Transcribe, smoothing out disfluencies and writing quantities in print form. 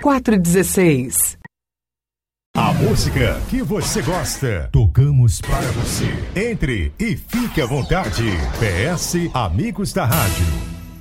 416. A música que você gosta, tocamos para você. Entre e fique à vontade. PS Amigos da Rádio.